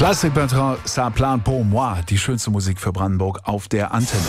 Plastic Bertrand, ça plan pour moi. Die schönste Musik für Brandenburg auf der Antenne.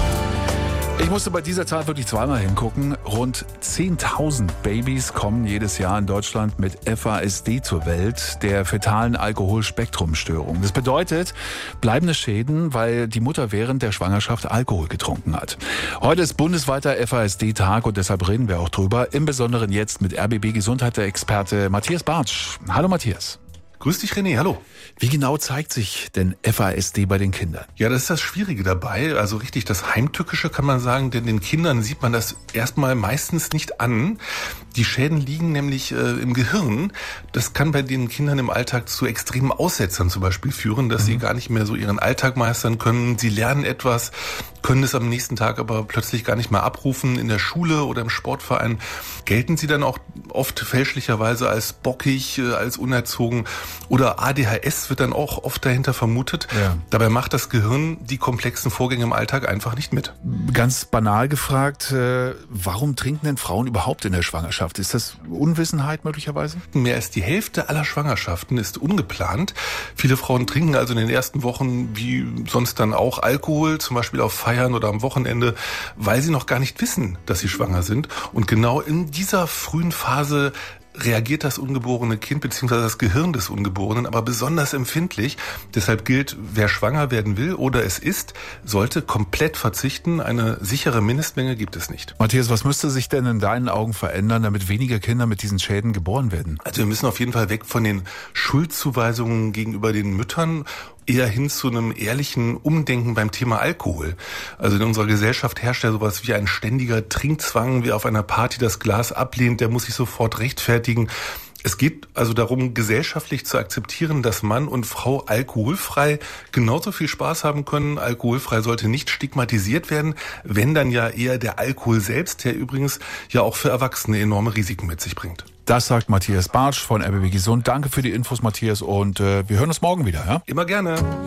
Ich musste bei dieser Zahl wirklich zweimal hingucken. Rund 10.000 Babys kommen jedes Jahr in Deutschland mit FASD zur Welt, der fetalen Alkoholspektrumstörung. Das bedeutet bleibende Schäden, weil die Mutter während der Schwangerschaft Alkohol getrunken hat. Heute ist bundesweiter FASD-Tag und deshalb reden wir auch drüber. Im Besonderen jetzt mit RBB-Gesundheitsexperte Matthias Bartsch. Hallo Matthias. Grüß dich, René, hallo. Wie genau zeigt sich denn FASD bei den Kindern? Ja, das ist das Schwierige dabei, also richtig das Heimtückische kann man sagen, denn den Kindern sieht man das erstmal meistens nicht an. Die Schäden liegen nämlich im Gehirn. Das kann bei den Kindern im Alltag zu extremen Aussetzern zum Beispiel führen, dass sie gar nicht mehr so ihren Alltag meistern können. Sie lernen etwas, können es am nächsten Tag aber plötzlich gar nicht mehr abrufen. In der Schule oder im Sportverein gelten sie dann auch oft fälschlicherweise als bockig, als unerzogen. Oder ADHS wird dann auch oft dahinter vermutet. Ja. Dabei macht das Gehirn die komplexen Vorgänge im Alltag einfach nicht mit. Ganz banal gefragt, warum trinken denn Frauen überhaupt in der Schwangerschaft? Ist das Unwissenheit möglicherweise? Mehr als die Hälfte aller Schwangerschaften ist ungeplant. Viele Frauen trinken also in den ersten Wochen wie sonst dann auch Alkohol, zum Beispiel auf Feiern oder am Wochenende, weil sie noch gar nicht wissen, dass sie schwanger sind. Und genau in dieser frühen Phase reagiert das ungeborene Kind bzw. das Gehirn des Ungeborenen aber besonders empfindlich. Deshalb gilt, wer schwanger werden will oder es ist, sollte komplett verzichten. Eine sichere Mindestmenge gibt es nicht. Matthias, was müsste sich denn in deinen Augen verändern, damit weniger Kinder mit diesen Schäden geboren werden? Also wir müssen auf jeden Fall weg von den Schuldzuweisungen gegenüber den Müttern, eher hin zu einem ehrlichen Umdenken beim Thema Alkohol. Also in unserer Gesellschaft herrscht ja sowas wie ein ständiger Trinkzwang. Wer auf einer Party das Glas ablehnt, der muss sich sofort rechtfertigen. Es geht also darum, gesellschaftlich zu akzeptieren, dass Mann und Frau alkoholfrei genauso viel Spaß haben können. Alkoholfrei sollte nicht stigmatisiert werden, wenn dann ja eher der Alkohol selbst, der übrigens ja auch für Erwachsene enorme Risiken mit sich bringt. Das sagt Matthias Bartsch von RBB Gesund. Danke für die Infos, Matthias, und wir hören uns morgen wieder. Ja? Immer gerne.